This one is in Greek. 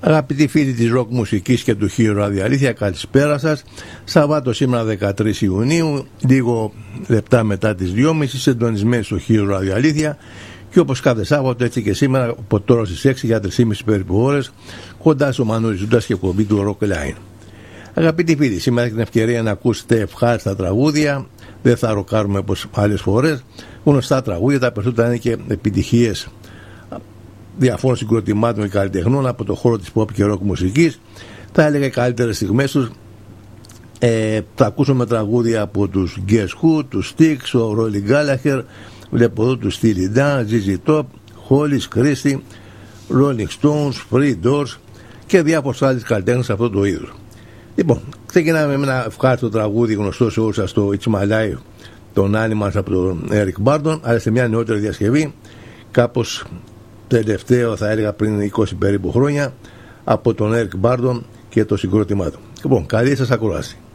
Αγαπητοί φίλοι της ροκ μουσικής και του Hero Radio Αλήθεια, καλησπέρα σας. Σαββάτο σήμερα 13 Ιουνίου, λίγο λεπτά μετά τις 2.30, συντονισμένοι στο Hero Radio Αλήθεια. Και όπως κάθε Σάββατο, έτσι και σήμερα, από τώρα στις 6 για 3,5 περίπου ώρες, κοντά στο Μανώλη Ζούντας και κομπή του Rock Line. Αγαπητοί φίλοι, σήμερα έχετε την ευκαιρία να ακούσετε ευχάριστα τραγούδια. Δεν θα ροκάρουμε όπως άλλες φορές. Γνωστά τραγούδια, τα περισσότερα είναι και επιτυχίες διαφόρων συγκροτημάτων και καλλιτεχνών από το χώρο της pop και rock μουσικής. Θα έλεγα οι καλύτερες στιγμές τους. Θα ακούσουμε τραγούδια από τους Guess Who, τους Styx, ο Rolling Gallagher, βλέπω εδώ τους Steely Dan, ZZ Top, Hollis, Christie, Rolling Stones, Free Doors και διάφορες άλλες καλλιτέχνες αυτό το είδος. Λοιπόν, ξεκινάμε με ένα ευχάριστο τραγούδι γνωστό σε όλους σας, το It's My Life, τον Animals από τον Eric Burdon, αλλά σε μια νεότερη διασκευή, κάπως τελευταίο θα έλεγα πριν 20 περίπου χρόνια, από τον Eric Burdon και το συγκρότημά του. Λοιπόν, καλή σας ακουράση.